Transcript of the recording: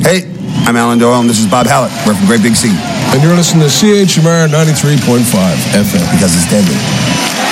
Hey, I'm Alan Doyle, and this is Bob Hallett. We're from Great Big Sea. And you're listening to CHMR 93.5 FM. Because it's deadly.